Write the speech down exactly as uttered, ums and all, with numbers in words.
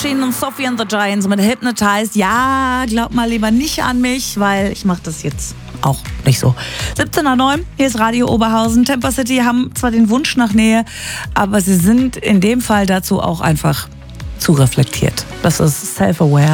Machine und Sophie and the Giants mit Hypnotized. Ja, glaub mal lieber nicht an mich, weil ich mache das jetzt auch nicht so. siebzehn Uhr neun, hier ist Radio Oberhausen. Temper City haben zwar den Wunsch nach Nähe, aber sie sind in dem Fall dazu auch einfach zu reflektiert. Das ist self-aware.